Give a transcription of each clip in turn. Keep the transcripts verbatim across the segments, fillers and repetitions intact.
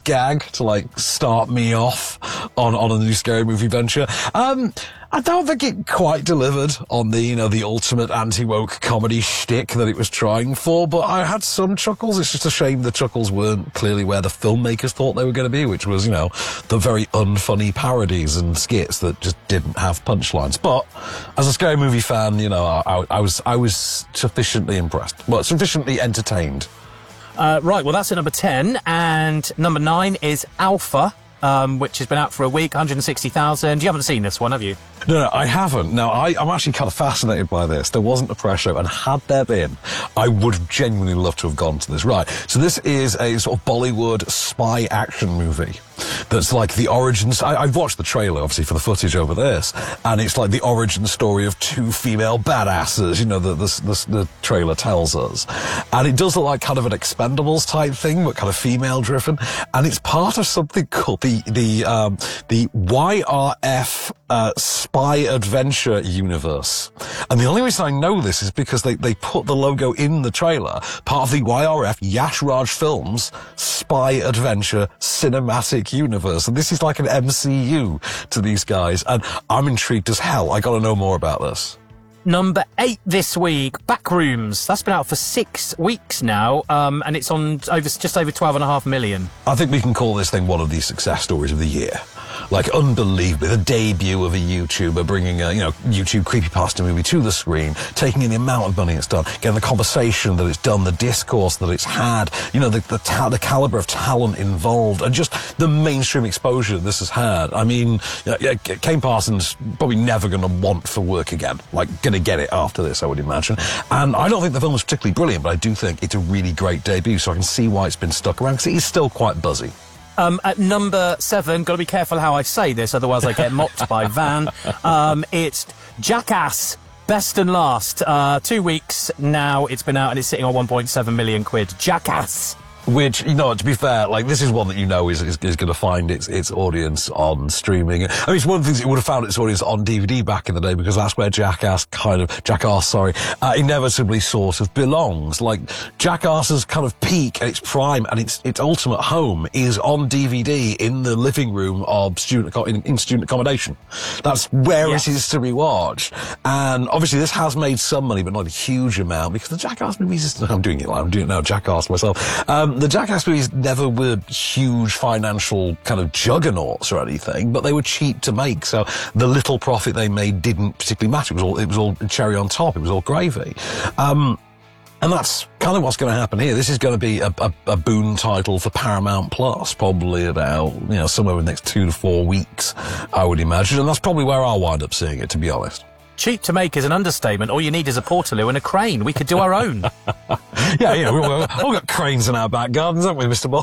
gag to, like, start me off on, on a new Scary Movie venture. Um, I don't think it quite delivered on the, you know, the ultimate anti-woke comedy shtick that it was trying for, but I had some chuckles. It's just a shame the chuckles weren't clearly where the filmmakers thought they were going to be, which was, you know, the very unfunny parodies and skits that just didn't have punchlines. But as a Scary Movie fan, you know, I, I was I was sufficiently impressed, well, sufficiently entertained. Uh, right, well, that's at number ten, and number nine is Alpha. Um, which has been out for a week, one hundred sixty thousand. You haven't seen this one, have you? No, no, I haven't. Now, I, I'm actually kind of fascinated by this. There wasn't a press show, and had there been, I would have genuinely loved to have gone to this. Right, so this is a sort of Bollywood spy action movie that's like the origins. I, I've watched the trailer, obviously, for the footage over this, and it's like the origin story of two female badasses, you know, the, the, the, the trailer tells us. And it does look like kind of an Expendables type thing, but kind of female-driven, and it's part of something called the, the, um, the Y R F uh, Spy Adventure Universe. And the only reason I know this is because they, they put the logo in the trailer, part of the Y R F Yash Raj Films Spy Adventure Cinematic Universe. And this is like an M C U to these guys. And I'm intrigued as hell. I gotta know more about this. Number eight this week, Backrooms. That's been out for six weeks now, um, and it's on over just over twelve and a half million. I think we can call this thing one of the success stories of the year. Like, unbelievably, the debut of a YouTuber bringing a, you know, YouTube creepypasta movie to the screen, taking in the amount of money it's done, getting the conversation that it's done, the discourse that it's had, you know, the the, ta- the caliber of talent involved, and just the mainstream exposure this has had. I mean, you know, Kane Parsons probably never going to want for work again. Like, going to get it after this, I would imagine. And I don't think the film is particularly brilliant, but I do think it's a really great debut, so I can see why it's been stuck around, because it is still quite buzzy. Um, at number seven, got to be careful how I say this, otherwise I get mocked by Van. Um, it's Jackass, best and last. Uh, two weeks now it's been out and it's sitting on one point seven million quid. Jackass. Which, you know, to be fair, like, this is one that you know is is, is going to find its its audience on streaming. I mean, it's one of the things it would have found its audience on D V D back in the day, because that's where Jackass kind of, Jackass, sorry, uh, inevitably sort of belongs. Like, Jackass's kind of peak at its prime and its its ultimate home is on D V D in the living room of student in, in student accommodation. That's where yes. it is to be watched. And obviously this has made some money, but not a huge amount, because the Jackass movies, I'm doing it like I'm doing it now, Jackass myself. Um, The Jackass movies never were huge financial kind of juggernauts or anything, but they were cheap to make, so the little profit they made didn't particularly matter. It was all, it was all cherry on top. It was all gravy. Um, and that's kind of what's going to happen here. This is going to be a, a, a boon title for Paramount Plus, probably about, you know, somewhere in the next two to four weeks, I would imagine, and that's probably where I'll wind up seeing it, to be honest. Cheap to make is an understatement. All you need is a Portaloo and a crane. We could do our own. yeah, yeah, we've all got cranes in our back gardens, haven't we, Mister Ball?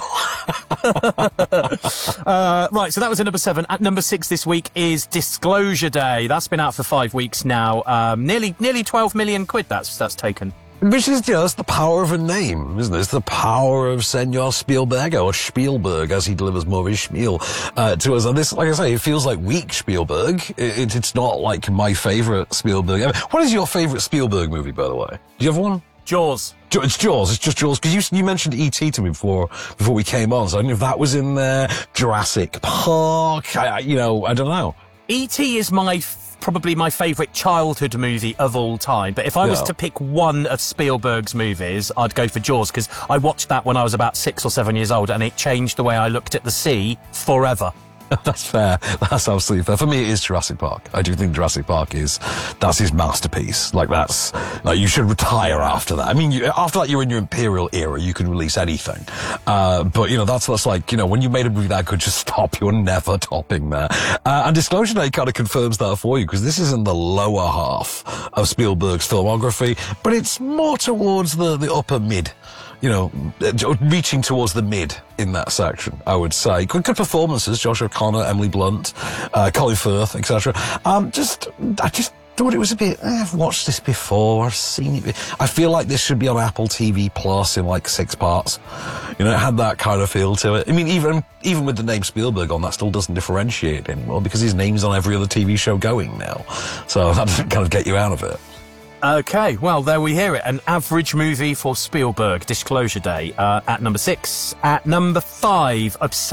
uh, right, so that was at number seven. At number six this week is Disclosure Day. That's been out for five weeks now. Um, nearly, nearly twelve million quid that's that's taken. Which is just the power of a name, isn't it? It's the power of Senor Spielberg, or Spielberg, as he delivers more of his spiel uh, to us. And this, like I say, it feels like weak Spielberg. It, it, it's not like my favourite Spielberg. I mean, what is your favourite Spielberg movie, by the way? Do you have one? Jaws. It's Jaws. It's just Jaws. Because you, you mentioned E T to me before before we came on, so I don't know if that was in there. Jurassic Park. I, I, you know, I don't know. E T is my... F- probably my favourite childhood movie of all time. But if I was yeah. to pick one of Spielberg's movies, I'd go for Jaws, because I watched that when I was about six or seven years old, and it changed the way I looked at the sea forever. That's fair. That's absolutely fair. For me, it is Jurassic Park. I do think Jurassic Park is, that's his masterpiece. Like, that's, like, you should retire after that. I mean, you, after that, you're in your Imperial era. You can release anything. Uh, but, you know, that's, that's like, you know, when you made a movie that good, just stop. You're never topping that. Uh, and Disclosure Day kind of confirms that for you, because this is in the lower half of Spielberg's filmography, but it's more towards the, the upper mid. You know, reaching towards the mid in that section, I would say. Good, good performances, Josh O'Connor, Emily Blunt, uh, Colin Firth, et cetera. Um, just, I just thought it was a bit, eh, I've watched this before, I've seen it. I feel like this should be on Apple T V Plus in like six parts. You know, it had that kind of feel to it. I mean, even, even with the name Spielberg on, that still doesn't differentiate anymore, because his name's on every other T V show going now. So that doesn't kind of get you out of it. Okay, well, there we hear it. An average movie for Spielberg, Disclosure Day, uh, at number six. At number five, Obsession.